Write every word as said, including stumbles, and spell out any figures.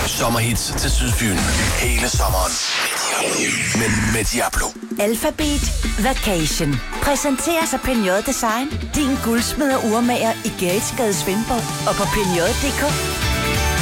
Sommerhits til Sydfyn. Hele sommeren. Med, med Diablo. Alphabet Vacation præsenteres af Peugeot Design. Din guldsmed og urmager i Gadesgade Svendborg og på Peugeot punktum d k.